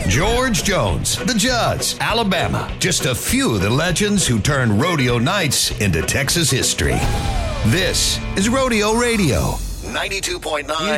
George Jones, the Judds, Alabama. Just a few of the legends who turned rodeo nights into Texas history. This is Rodeo Radio, 92.9.